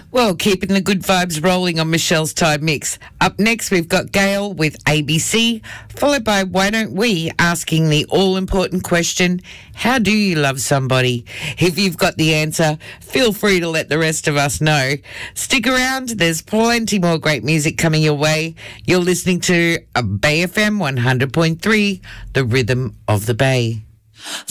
Well, keeping the good vibes rolling on Michelle's Time Mix. Up next, we've got Gail with ABC, followed by Why Don't We asking the all-important question, how do you love somebody? If you've got the answer, feel free to let the rest of us know. Stick around, there's plenty more great music coming your way. You're listening to Bay FM 100.3, the rhythm of the Bay.